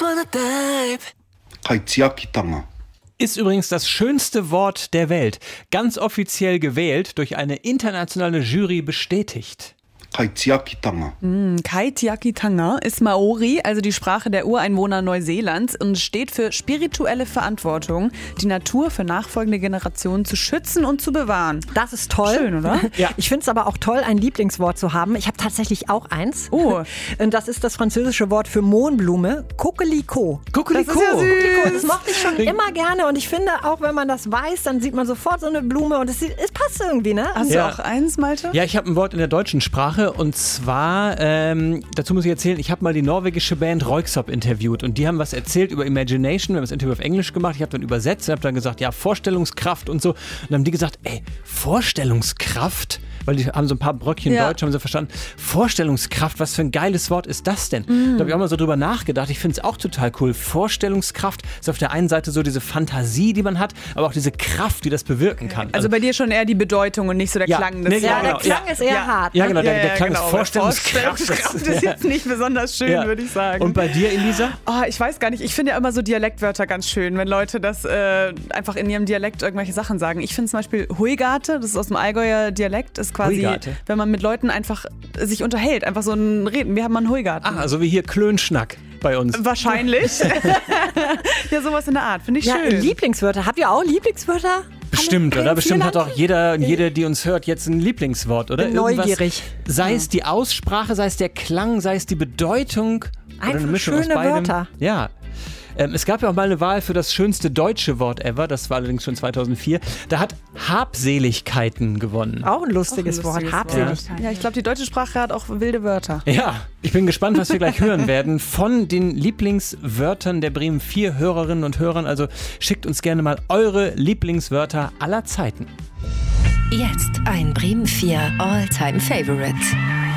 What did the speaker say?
wanna dive. Kaitsiakitanga. Ist übrigens das schönste Wort der Welt. Ganz offiziell gewählt, durch eine internationale Jury bestätigt. Kaitsiakitanga. Kaitsiakitanga ist Maori, also die Sprache der Ureinwohner Neuseelands, und steht für spirituelle Verantwortung, die Natur für nachfolgende Generationen zu schützen und zu bewahren. Das ist toll. Schön, oder? Ja. Ich finde es aber auch toll, ein Lieblingswort zu haben. Ich habe tatsächlich auch eins. Oh. Und das ist das französische Wort für Mohnblume, Kokeliko. Kokeliko. Das ist ja süß. Das mochte ich schon immer gerne und ich finde, auch wenn man das weiß, dann sieht man sofort so eine Blume und es passt irgendwie, ne? Hast Ja. du auch eins, Malte? Ja, ich habe ein Wort in der deutschen Sprache und zwar, dazu muss ich erzählen, ich habe mal die norwegische Band Röyksopp interviewt und die haben was erzählt über Imagination. Wir haben das Interview auf Englisch gemacht, ich habe dann übersetzt und habe dann gesagt, ja, Vorstellungskraft und so. Und dann haben die gesagt, ey, Vorstellungskraft? Weil die haben so ein paar Bröckchen Deutsch, haben sie verstanden. Vorstellungskraft, was für ein geiles Wort ist das denn? Da habe ich auch mal so drüber nachgedacht. Ich finde es auch total cool. Vorstellungskraft ist auf der einen Seite so diese Fantasie, die man hat, aber auch diese Kraft, die das bewirken kann. Also bei dir schon eher die Bedeutung und nicht so der Ja, Klang. nee, Ja, genau, der Klang ist eher hart. Ja, genau, der Klang genau. ist Vorstellungskraft. Vorstellungskraft ist jetzt nicht besonders schön, Ja. würde ich sagen. Und bei dir, Elisa? Oh, ich weiß gar nicht. Ich finde ja immer so Dialektwörter ganz schön, wenn Leute das einfach in ihrem Dialekt irgendwelche Sachen sagen. Ich finde zum Beispiel Huigate, das ist aus dem Allgäuer Dialekt, ist quasi, Huigate? wenn man mit Leuten einfach sich unterhält, einfach so ein Reden. Wir haben mal einen Huigate. Ah, also wie hier Klönschnack bei uns. Wahrscheinlich. Ja, sowas in der Art. Finde ich Ja, schön. Lieblingswörter. Habt ihr auch Lieblingswörter? Bestimmt, Alle oder? Bestimmt hat Vierland? auch jeder und jede, die uns hört, jetzt ein Lieblingswort, oder? Bin neugierig. Sei es die Aussprache, sei es der Klang, sei es die Bedeutung. Oder Einfach eine Mischung aus schöne beidem. Wörter. Ja. Es gab ja auch mal eine Wahl für das schönste deutsche Wort ever, das war allerdings schon 2004. Da hat Habseligkeiten gewonnen. Auch ein lustiges Wort. Habseligkeit. Ja, ich glaube, die deutsche Sprache hat auch wilde Wörter. Ja, ich bin gespannt, was wir gleich hören werden von den Lieblingswörtern der Bremen 4 Hörerinnen und Hörern. Also schickt uns gerne mal eure Lieblingswörter aller Zeiten. Jetzt ein Bremen 4 All-Time Favorite.